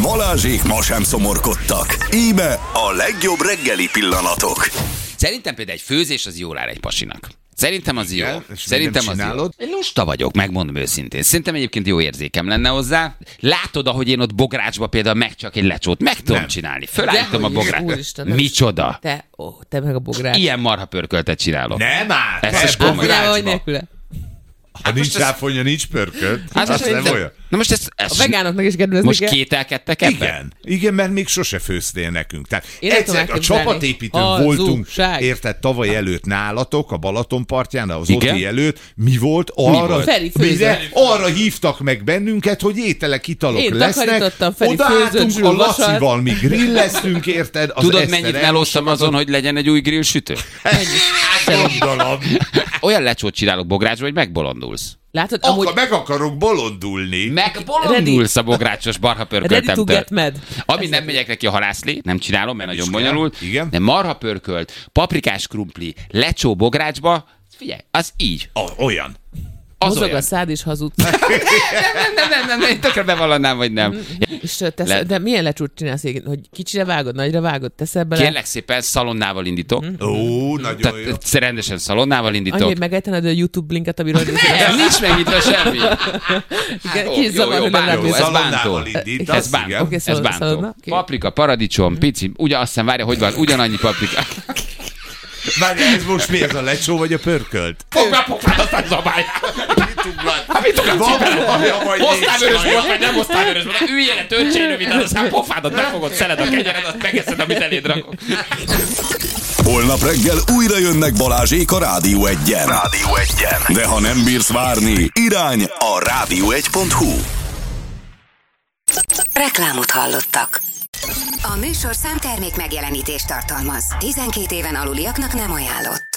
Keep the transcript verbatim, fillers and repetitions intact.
Balázsék ma sem szomorkodtak. Íme a legjobb reggeli pillanatok. Szerintem például egy főzés az jól áll egy pasinak. Szerintem az Igen, jó. és Szerintem az jó. Én lusta vagyok, megmondom őszintén. Szerintem egyébként jó érzékem lenne hozzá. Látod, ahogy én ott bográcsba például meg csak egy lecsót meg tudom nem. csinálni. Fölállítom a bográcsot. Micsoda? Te, ó, te meg a bogrács. Ilyen marha pörköltet csinálok. Nem áll! Ezt is Azt komolyan. mondja, hogy nélküle. Ha nincs ráfonya, nincs pörkölt. Hát Az nem de, olyan. na most ezt, A ezt vegánoknak is kedvezni most kell. kételkedtek ebben? Igen, igen, mert még sose főztél nekünk. Tehát Én nem egyszer tudom a elképzelni. csapatépítőn Hazugság. voltunk, érted, tavaly előtt nálatok, a Balaton partján, az Igen? Oti előtt. Mi volt? Arra, volt? Feri főzött. mire? Arra hívtak meg bennünket, hogy ételek, italok Én lesznek. takarítottam, Feri Odaálltunk főzött a zsúlvasat. Lacival, mi grilleztünk, érted? Az Tudod, Eszter mennyit elmosom melóztam azon, hogy legyen egy új grillsütő? Gondolom. Olyan lecsót csinálok bográcsba, hogy megbolondulsz. Látod, amúgy Akkor meg akarok bolondulni. Megbolondulsz a bográcsos marha ready to pörköltemtől. get mad. Ami nem megyek neki a halászlé, nem csinálom, mert nagyon is bonyolult. kell, igen. De marha pörkölt, paprikás krumpli, lecsó bográcsba, figyelj, az így. O- olyan. Az Mozog olyan. a szád és hazudsz. Nem, nem, nem, nem, nem, én tökre bevallanám, vagy nem. És tesz, Le- de milyen lecsút csinálsz, hogy kicsire vágod, nagyra vágod, teszel bele? Kérlek szépen, szalonnával indítok. Ó, nagyon jó. Tehát rendesen szalonnával Annyi, indítok. hogy megejtened a YouTube linket, amiről Nem, nincs megnyitva semmi. Igen, Jó, kis jó, zavar, jó, hogy nem bántó, látom. ez bántó. Szalonnával indítasz, Ez bántó. igen. Oké, Ez szalonna, bántó. szalonna, oké. Paprika, paradicsom, pici, ugye azt hiszem, várja, hogy van, ugyanannyi paprika. Várj, ez most mi, ez a lecsó vagy a pörkölt? Fogd be a pofád, aztán zabálj! Hát mit tudod cipelni? Hoztál vörös bort, vagy nem hoztál vörös bort? Üljél le, töltsél röviden, aztán pofádat megfogod, szeled a kenyeredet, megeszed, amit eléd rakok. Holnap reggel újra jönnek Balázsék a Rádió egyen. Rádió egyen. De ha nem bírsz várni, irány a rádió egy pont hu. Reklámot hallottak. A műsorszám termék megjelenítést tartalmaz. tizenkét éven aluliaknak nem ajánlott.